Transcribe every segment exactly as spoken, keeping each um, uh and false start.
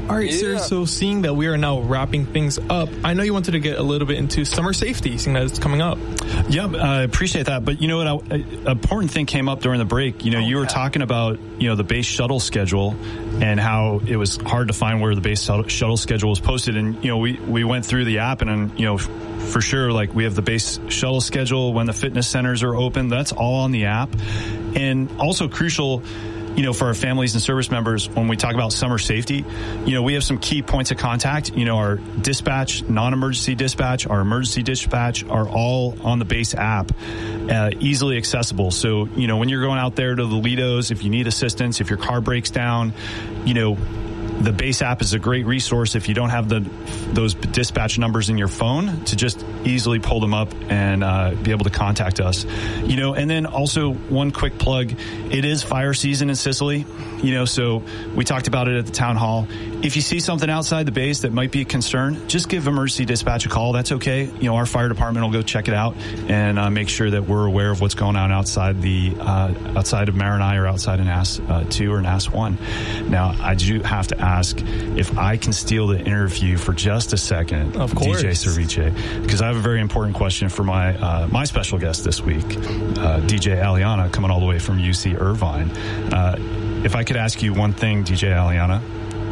All right, yeah. sir. So seeing that we are now wrapping things up, I know you wanted to get a little bit into summer safety, seeing that it's coming up. Yeah, I appreciate that. But you know what? An important thing came up during the break. You know, oh, you were yeah. talking about, you know, the base shuttle schedule and how it was hard to find where the base shuttle schedule was posted. And, you know, we, we went through the app and, and, you know, for sure, like we have the base shuttle schedule when the fitness centers are open. That's all on the app. And also crucial, you know, for our families and service members, when we talk about summer safety, you know, we have some key points of contact. You know, our dispatch, non-emergency dispatch, our emergency dispatch are all on the base app, uh, easily accessible. So, you know, when you're going out there to the Lidos, if you need assistance, if your car breaks down, you know, the base app is a great resource if you don't have the those dispatch numbers in your phone to just easily pull them up and uh, be able to contact us. You know, and then also one quick plug, it is fire season in Sicily, you know, so we talked about it at the town hall. If you see something outside the base that might be a concern, just give emergency dispatch a call. That's okay. You know, our fire department will go check it out and uh, make sure that we're aware of what's going on outside the uh, outside of Maranai or outside in N A S two or N A S one. Now, I do have to ask ask if I can steal the interview for just a second, of course, D J Cerviche, because I have a very important question for my uh, my special guest this week, uh, D J Aliana, coming all the way from U C Irvine. Uh, if I could ask you one thing, D J Aliana,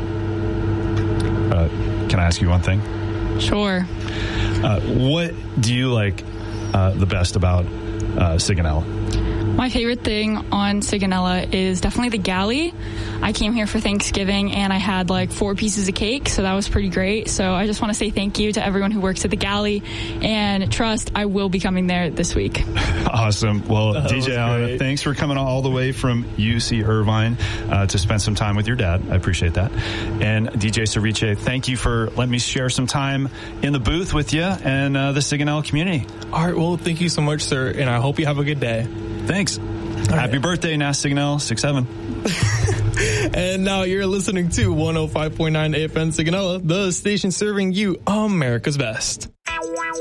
uh, can I ask you one thing? Sure. Uh, what do you like uh, the best about uh, Sigonella? My favorite thing on Sigonella is definitely the galley. I came here for Thanksgiving and I had like four pieces of cake, so that was pretty great. So I just want to say thank you to everyone who works at the galley, and trust, I will be coming there this week. Awesome. Well, that D J Allen, thanks for coming all the way from U C Irvine uh, to spend some time with your dad. I appreciate that. And D J Cerviche, thank you for letting me share some time in the booth with you and uh, the Sigonella community. All right. Well, thank you so much, sir, and I hope you have a good day. Thanks. All Happy right. birthday, N A S Sigonella, six seven. And now you're listening to one oh five point nine A F M Sigonella, the station serving you America's best.